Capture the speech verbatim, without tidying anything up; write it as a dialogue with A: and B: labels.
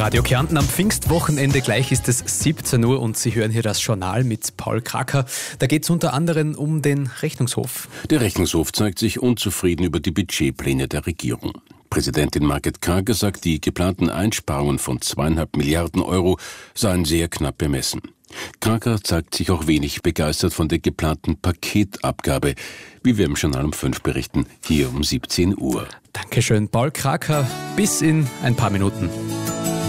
A: Radio Kärnten am Pfingstwochenende, gleich ist es siebzehn Uhr und Sie hören hier das Journal mit Paul Kracker. Da geht es unter anderem um den Rechnungshof.
B: Der Rechnungshof zeigt sich unzufrieden über die Budgetpläne der Regierung. Präsidentin Margret Krager sagt, die geplanten Einsparungen von zweieinhalb Milliarden Euro seien sehr knapp bemessen. Krager zeigt sich auch wenig begeistert von der geplanten Paketabgabe, wie wir im Journal um fünf berichten, hier um siebzehn Uhr.
A: Dankeschön, Paul Kracker. Bis in ein paar Minuten.